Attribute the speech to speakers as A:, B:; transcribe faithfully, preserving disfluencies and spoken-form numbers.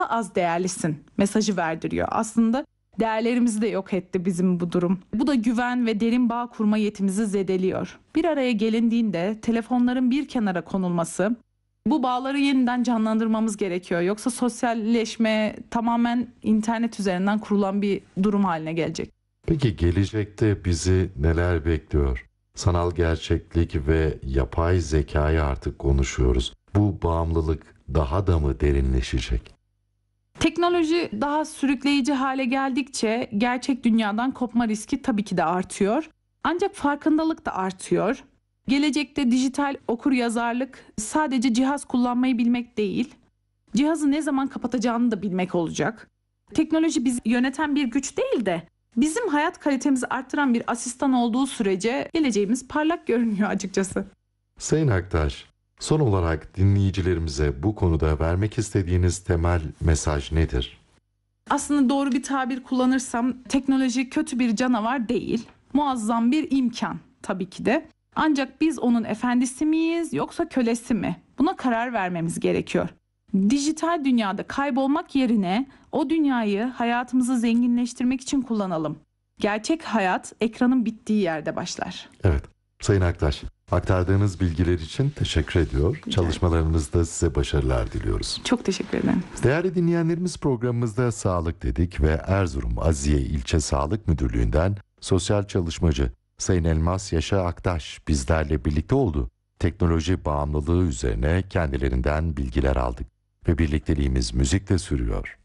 A: az değerlisin mesajı verdiriyor. Aslında değerlerimizi de yok etti bizim bu durum. Bu da güven ve derin bağ kurma yetimizi zedeliyor. Bir araya gelindiğinde telefonların bir kenara konulması, bu bağları yeniden canlandırmamız gerekiyor. Yoksa sosyalleşme tamamen internet üzerinden kurulan bir durum haline gelecek.
B: Peki gelecekte bizi neler bekliyor? Sanal gerçeklik ve yapay zekayı artık konuşuyoruz. Bu bağımlılık daha da mı derinleşecek?
A: Teknoloji daha sürükleyici hale geldikçe gerçek dünyadan kopma riski tabii ki de artıyor. Ancak farkındalık da artıyor. Gelecekte dijital okuryazarlık sadece cihaz kullanmayı bilmek değil, cihazı ne zaman kapatacağını da bilmek olacak. Teknoloji bizi yöneten bir güç değil de bizim hayat kalitemizi arttıran bir asistan olduğu sürece geleceğimiz parlak görünüyor açıkçası.
B: Sayın Aktaş, son olarak dinleyicilerimize bu konuda vermek istediğiniz temel mesaj nedir?
A: Aslında doğru bir tabir kullanırsam teknoloji kötü bir canavar değil, muazzam bir imkan tabii ki de. Ancak biz onun efendisi miyiz yoksa kölesi mi? Buna karar vermemiz gerekiyor. Dijital dünyada kaybolmak yerine o dünyayı hayatımızı zenginleştirmek için kullanalım. Gerçek hayat ekranın bittiği yerde başlar.
B: Evet, Sayın Aktaş, aktardığınız bilgiler için teşekkür ediyor. Çalışmalarınızda size başarılar diliyoruz.
A: Çok teşekkür ederim.
B: Değerli dinleyenlerimiz, programımızda sağlık dedik ve Erzurum Aziye İlçe Sağlık Müdürlüğü'nden sosyal çalışmacı Sayın Elmas Yaşa Aktaş bizlerle birlikte oldu. Teknoloji bağımlılığı üzerine kendilerinden bilgiler aldık ve birlikteliğimiz müzikle sürüyor.